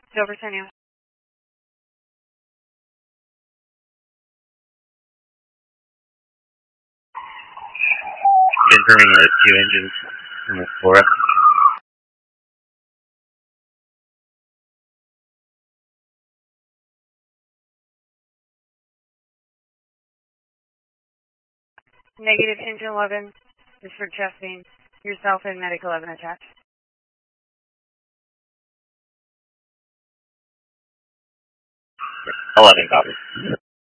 Dover Centennial. Confirming the 2 engines in the Flora. Negative engine 11 is for testing yourself and medic 11 attached. 11 copies.